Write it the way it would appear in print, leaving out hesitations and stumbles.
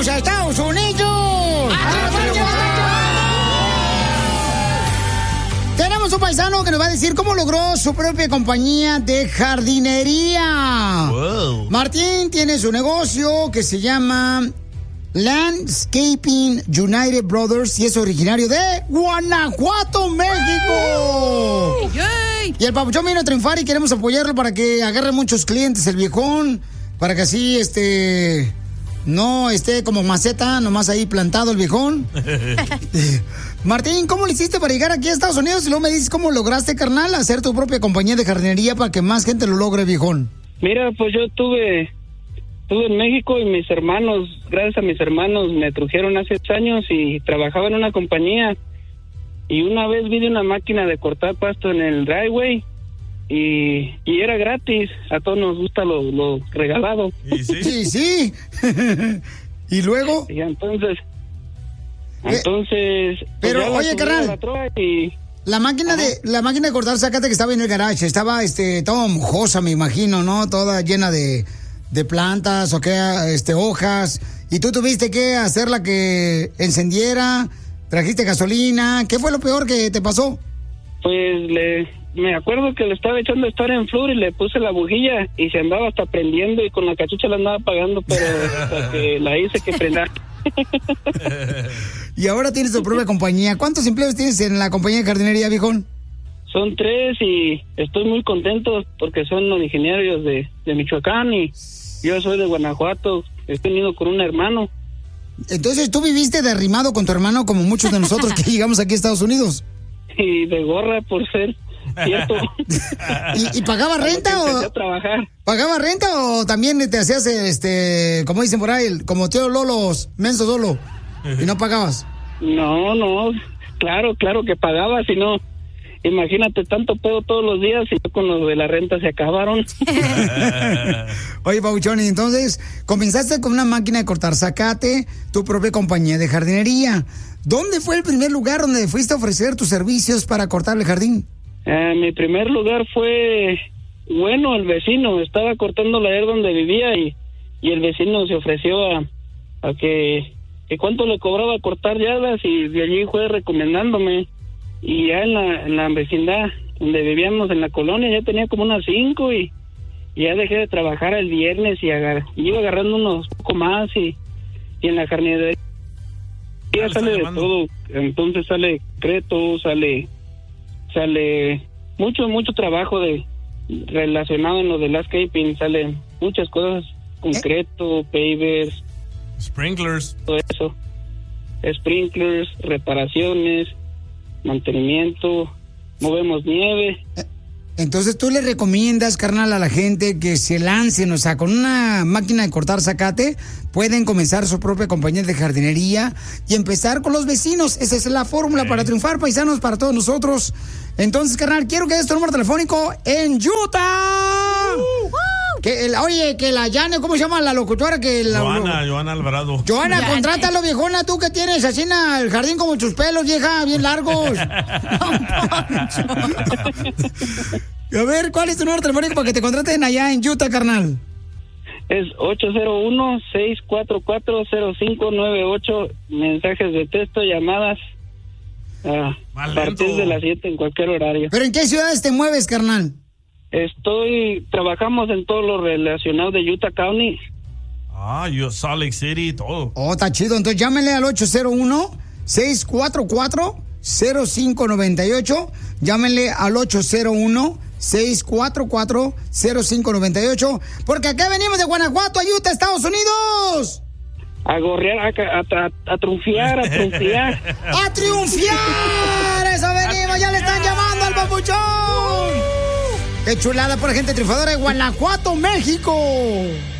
¡Vamos a Estados Unidos! Tenemos un paisano que nos va a decir cómo logró su propia compañía de jardinería. Wow. Martín tiene su negocio que se llama Landscaping United Brothers y es originario de Guanajuato, México. Y el papuchón vino a triunfar y queremos apoyarlo para que agarre muchos clientes el viejón, para que así no esté como maceta, nomás ahí plantado el viejón. Martín, ¿cómo le hiciste para llegar aquí a Estados Unidos? Y luego me dices cómo lograste, carnal, hacer tu propia compañía de jardinería para que más gente lo logre, viejón. Mira, pues yo estuve en México y mis hermanos, gracias a mis hermanos, me trajeron hace 8 años y trabajaba en una compañía. Y una vez vi una máquina de cortar pasto en el driveway y era gratis. A todos nos gusta lo regalado. ¿Y sí? Sí. ¿Y luego? Y entonces... Pero, pues oye, carnal, la máquina de cortar zacate que estaba en el garage, estaba toda mojosa, me imagino, ¿no? Toda llena de plantas o hojas. Y tú tuviste que hacerla que encendiera, trajiste gasolina. ¿Qué fue lo peor que te pasó? Pues me acuerdo que le estaba echando estar en flor y le puse la bujilla y se andaba hasta prendiendo y con la cachucha la andaba apagando, pero hasta que la hice que prenda. Y ahora tienes tu propia compañía. ¿Cuántos empleos tienes en la compañía de jardinería, viejón? Son 3 y estoy muy contento porque son originarios de Michoacán y yo soy de Guanajuato. Estoy unido con un hermano. Entonces, ¿tú viviste de arrimado con tu hermano como muchos de nosotros que llegamos aquí a Estados Unidos? Y de gorra por ser cierto. ¿Y pagaba renta o...? A trabajar. ¿Pagaba renta o también te hacías, como dicen por ahí, como tío Lolos, menso solo, y no pagabas? No, claro que pagaba, si no, imagínate tanto pedo todos los días y yo con los de la renta se acabaron. Oye, Pauchón, y entonces comenzaste con una máquina de cortar zacate, tu propia compañía de jardinería. ¿Dónde fue el primer lugar donde fuiste a ofrecer tus servicios para cortar el jardín? Mi primer lugar fue, el vecino, estaba cortando la área donde vivía y el vecino se ofreció a que cuánto le cobraba cortar yardas y de allí fue recomendándome. Y ya en la vecindad donde vivíamos en la colonia ya tenía como unas 5 y ya dejé de trabajar el viernes y iba agarrando unos poco más y en la jardinería ya sale de todo. Entonces sale concreto, sale mucho trabajo relacionado en lo de landscaping, sale muchas cosas, concreto, pavers, sprinklers, todo eso, sprinklers, reparaciones, mantenimiento, movemos nieve. Entonces tú le recomiendas, carnal, a la gente que se lancen, o sea, con una máquina de cortar zacate, pueden comenzar su propia compañía de jardinería y empezar con los vecinos. Esa es la fórmula para triunfar, paisanos, para todos nosotros. Entonces, carnal, quiero que des tu número telefónico en Utah. Que la Yane, ¿cómo se llama la locutora? Joana Alvarado. Joana, contrátalo, viejona, tú que tienes así en el jardín como tus pelos, vieja, bien largos. A ver, ¿cuál es tu número telefónico para que te contraten allá en Utah, carnal? Es 801-644-0598, mensajes de texto, llamadas a partir de las 7 en cualquier horario. ¿Pero en qué ciudades te mueves, carnal? Trabajamos en todo lo relacionado de Utah County. Salt Lake City, todo. Oh, está chido. Entonces llámenle al 801-644-0598. Llámenle al 801-644-0598. Porque acá venimos de Guanajuato a Utah, Estados Unidos. A gorrear, a triunfar, a triunfar. ¡A triunfar! ¡Eso venimos! ¡Ya le están llamando al papuchón! ¡Qué chulada por la gente triunfadora de Guanajuato, México!